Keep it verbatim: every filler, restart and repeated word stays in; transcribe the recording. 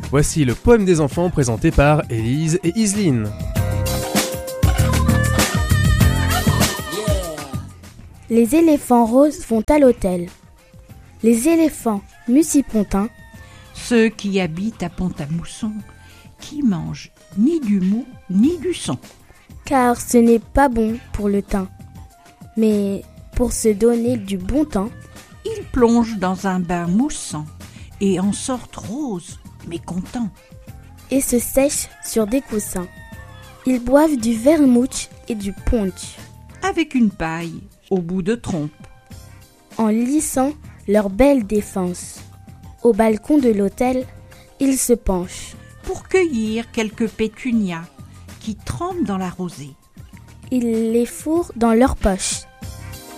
Voici le poème des enfants présenté par Élise et Iseline. Les éléphants roses vont à l'hôtel. Les éléphants musipontins, ceux qui habitent à Pont-à-Mousson, qui mangent ni du mou ni du son. Car ce n'est pas bon pour le teint, mais pour se donner du bon temps, ils plongent dans un bain moussant et en sortent roses, mais contents. Et se sèchent sur des coussins. Ils boivent du vermouth et du punch, avec une paille au bout de trompe, en lissant leur belle défense. Au balcon de l'hôtel, ils se penchent pour cueillir quelques pétunias qui trempent dans la rosée. Ils les fourrent dans leur poche